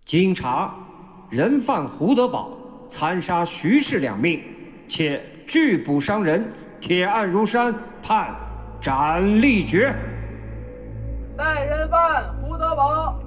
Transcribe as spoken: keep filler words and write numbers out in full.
经查，人犯胡德宝残杀徐氏两命，且拒捕伤人，铁案如山，判斩立决。 待人犯胡德宝